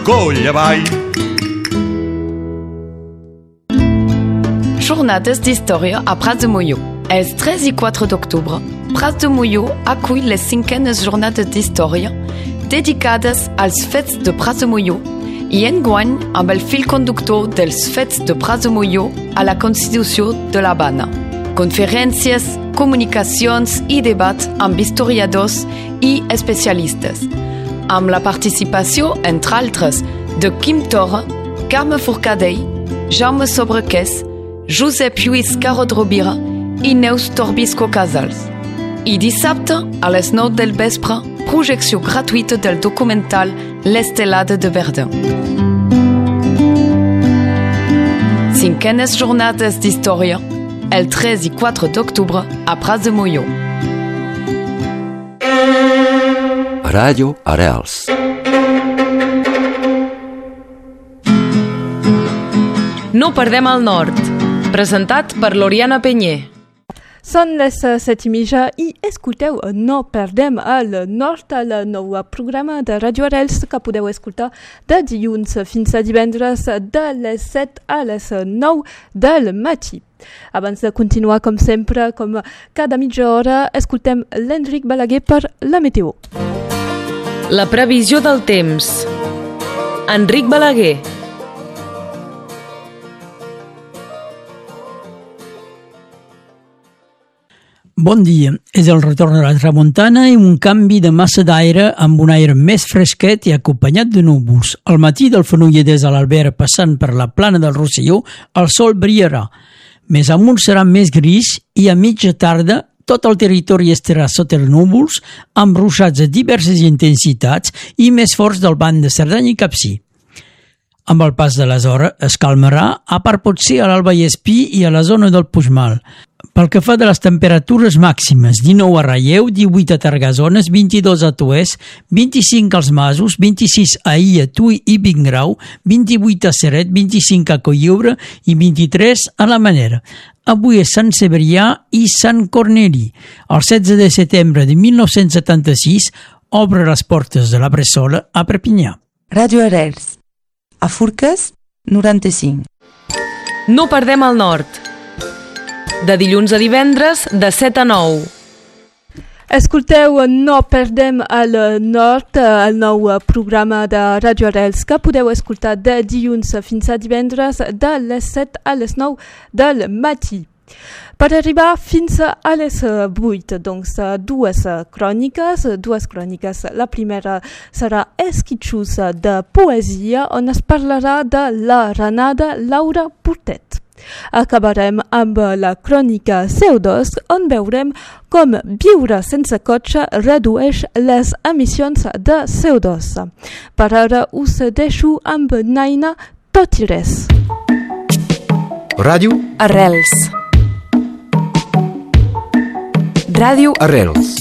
Coll avall. Jornades d'història a Prats de Molló. Els 3 i 4 d'octubre, Prats de Molló acull les 5enes jornades d'història dedicades als fets de Prats de Molló i enguany amb el fil conductor dels fets de Prats de Molló a la Constitució de l'Havana. Conferències, comunicacions i debat amb historiadors i especialistes, amb la participació, entre altres, de Quim Torra, Carme Forcadell, Jaume Sobrequès, Josep Lluís Carod-Rovira i Neus Torbisco Casals. I dissabte, a les 9 del vespre, projecció gratuïta del documental L'Estelada de Verdun. 5enes jornades d'història, el 3 i 4 d'octubre a Prats de Molló. Ràdio Arrels. No perdem el nord. Presentat per l'Oriana Penyer. Són les 7:30 i escolteu No perdem el nord, el nou programa de Ràdio Arrels que podeu escoltar de dilluns fins a divendres de les 7 a les 9 del matí. Abans de continuar, com sempre, com cada mitja hora, escoltem l'Enric Balaguer per la meteo. La previsió del temps. Enric Balaguer. Bon dia. És el retorn de la tramuntana i un canvi de massa d'aire amb un aire més fresquet i acompanyat de núvols. Al matí del Fenolledès a l'Albert passant per la plana del Rosselló, el sol brillarà. Més amunt serà més gris i a mitja tarda tot el territori estarà sota els núvols amb ruixats de diverses intensitats i més forts del banc de Cerdanya i Capcir. Amb el pas de les hores es calmarà, a part potser a l'Alba i Espí i a la zona del Puigmal. Pel que fa de les temperatures màximes, 19 a Ralleu, 18 a Targasones, 22 a Toès, 25 als Masos, 26 a Illa, Tui i Vingrau, 28 a Ceret, 25 a Cotlliure i 23 a la Manera. Avui és Sant Cebrià i Sant Corneli. El 16 de setembre de 1976 obre les portes de la Bressola a Perpinyà. Ràdio Arrels. A Forques, 95. No perdem el nord. De dilluns a divendres, de 7 a 9. Escolteu No perdem el nord, el nou programa de Ràdio Arrels que podeu escoltar de dilluns fins a divendres de les 7 a les 9 del matí. Per arribar fins a les 8, doncs, dues cròniques. La primera serà Esquitxos de poesia, on es parlarà de la renada Laura Portet. Acabarem amb la crònica CO2, on veurem com viure sense cotxe redueix les emissions de CO2. Per ara us deixo amb Naina Tot i res. Ràdio Arrels. Ràdio Arrels.